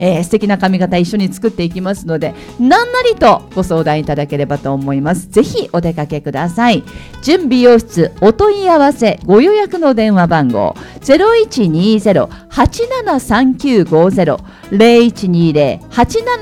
素敵な髪型一緒に作っていきますので、何なりとご相談いただければと思います。ぜひお出かけください。純美容室お問い合わせご予約の電話番号 0120-873950 0120-87